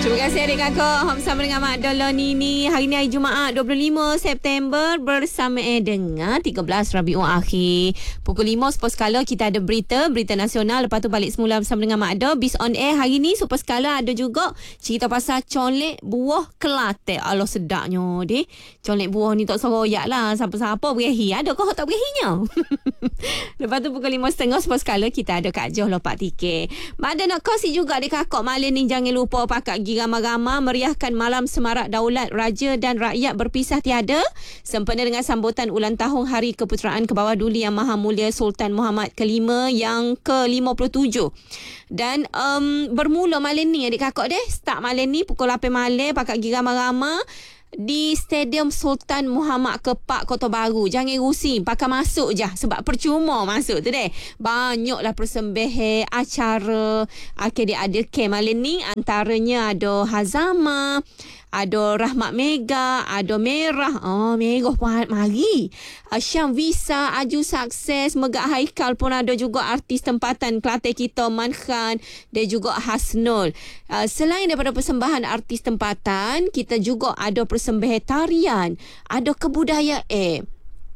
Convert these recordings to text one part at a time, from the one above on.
Terima kasih adik kakak bersama dengan Mak Dola Nini. Hari ni hari Jumaat 25 September bersama dengan 13 Rabiul Akhir. Pukul 5 super skala kita ada berita nasional. Lepas tu balik semula bersama dengan Mak Do. Bis on air hari ni super skala ada juga cerita pasal colek buah Kelantan. Allah sedapnya deh. Colek buah ni tak seroyak lah. Siapa-siapa berehi. Ada kau tak berehinya? Lepas tu pukul 5.30 super skala kita ada Kak Joh lompat tiket. Mak ada nak kongsi juga adik kakak malam ni jangan lupa pakat gigi ramai-ramai meriahkan malam semarak daulat raja dan rakyat berpisah tiada sempena dengan sambutan ulang tahun Hari Keputeraan ke Bawah Duli Yang Maha Mulia Sultan Muhammad ke-5 yang ke-57. Dan bermula malam ni adik kakak deh. Start malam ni pukul 8 malam pakat gigi ramai-ramai di Stadium Sultan Muhammad Kepak Kota Baru. Jangan rusing, pakai masuk je sebab percuma masuk tu deh. Banyaklah persembahan acara. Dia ada camp malam ni, antaranya ada Hazama, ada Rahmat Mega, ada Merah. Merah pun mari. Syam Visa, Aju Sukses, Megak Haikal pun ada juga artis tempatan Kelantan kita, Man Khan dan juga Hasnul. Selain daripada persembahan artis tempatan, kita juga ada persembahan tarian, ada kebudayaan.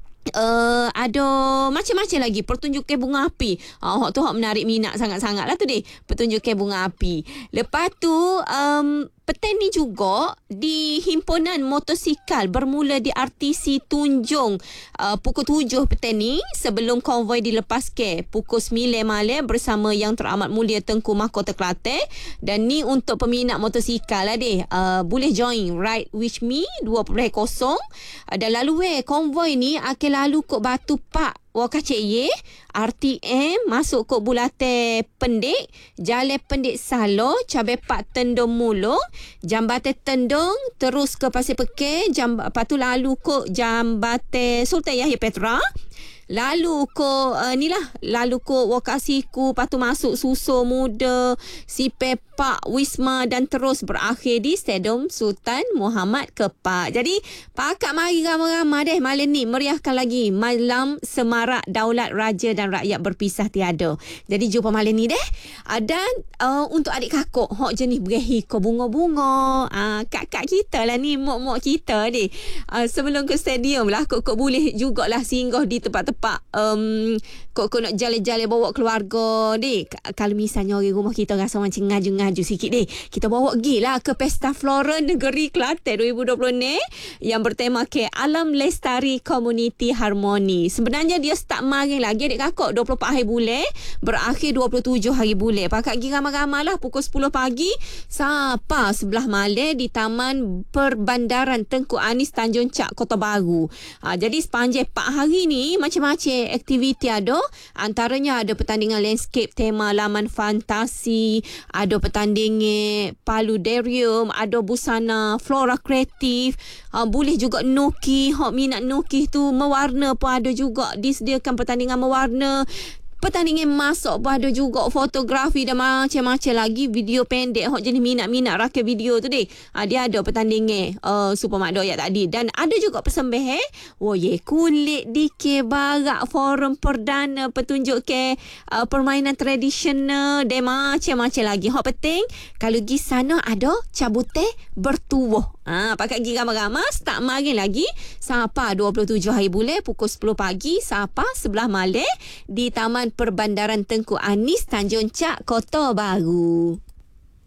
Ada macam-macam lagi pertunjukan bunga api. Tu hak menarik minat sangat-sangat lah tu deh, pertunjukan bunga api. Lepas tu petang ni juga di himpunan motosikal bermula di RTC Tunjung pukul 7 petang ni sebelum konvoi dilepaskan pukul 9 malam bersama Yang Teramat Mulia Tengku Mahkota Kelantan. Dan ni untuk peminat motosikal lah deh. Boleh join Ride With Me 2.0. Dan lalu konvoi ni akan lalu kok Batu Pak Wakaceye, RTM, masuk kok Bulate Pendek, Jalan Pendek Salo, Cabai Pak Tendong Mulung, Jambatan Tendong, terus ke Pasir Pekeh, lepas tu lalu kok Jambatan Sultan Yahya Petra. Lalu ko lalu ko Wakasiku, lepas tu masuk Suso Muda, Sipepak, Wisma dan terus berakhir di Stadium Sultan Muhammad Kepak. Jadi pakat mari ramai-ramai deh malam ni meriahkan lagi malam semarak daulat raja dan rakyat berpisah tiada. Jadi jumpa malam ni deh. Dan untuk adik kakak hok jenis berehi ko bunga-bunga, kak-kak kita lah ni, mok-mok kita deh. Sebelum ke stadium lah kok boleh jugalah singgah di tempat-tempat kok nak jalan-jalan bawa keluarga deh. Kalau misalnya orang rumah kita rasa macam ngaju-ngaju sikit deh, kita bawa pergi lah ke Pesta Flora Negeri Kelantan 2020 ni yang bertema ke Alam Lestari Komuniti Harmoni. Sebenarnya dia start maring lagi adik kakak 24 hari bulan, berakhir 27 hari bulan. Pakat pergi ramai-ramai lah pukul 10 pagi sampai 11 malam di Taman Perbandaran Tengku Anis Tanjung Cak Kota Baru. Jadi sepanjang 4 hari ni macam-macam aktiviti ada. Antaranya ada pertandingan landscape tema laman fantasi, ada pertandingan paludarium, ada busana flora kreatif, boleh juga nuki. Hok minat nuki tu mewarna pun ada juga, disediakan pertandingan mewarna. Pertandingan masak pun ada juga, fotografi dan macam-macam lagi, video pendek. Hok jenis minat-minat rakit video tu deh. Dia ada pertandingan Super Mak Doyak tadi. Dan ada juga persembahan kulit dikir barak, forum perdana, petunjuk ke permainan tradisional dan macam-macam lagi. Hok penting kalau pergi sana ada cabute bertubuh. Pakai pergi ramai-ramai start marin lagi sampai 27 hari bulan pukul 10 pagi sampai 11 malam di Taman Perbandaran Tengku Anis Tanjung Cak Kota Baru.